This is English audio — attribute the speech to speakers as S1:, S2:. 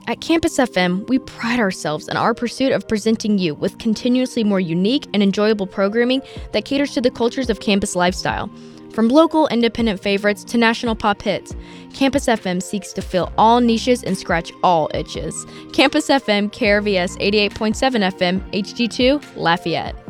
S1: At Campus FM, we pride ourselves in our pursuit of presenting you with continuously more unique and enjoyable programming that caters to the cultures of campus lifestyle. From local independent favorites to national pop hits, Campus FM seeks to fill all niches and scratch all itches. Campus FM, KRVS 88.7 FM, HD2, Lafayette.